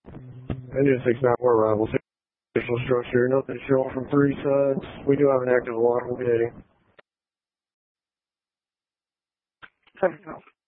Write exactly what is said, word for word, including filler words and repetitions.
Engine six nine four arrival. Additional structure, nothing showing from three sides. We do have an active alarm. We'll be heading. Seven,